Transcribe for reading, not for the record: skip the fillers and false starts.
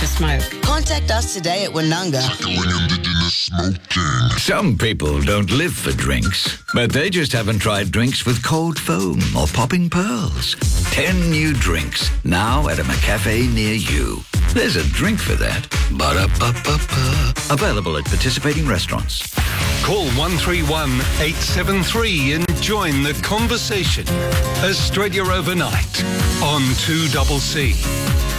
smoke. Contact us today at Wanunga. Some people don't live for drinks, but they just haven't tried drinks with cold foam or popping pearls. 10 new drinks, now at a McCafe near you. There's a drink for that. Ba-da-ba-ba-ba. Available at participating restaurants. Call 131 873 and join the conversation. Australia Overnight on 2CC.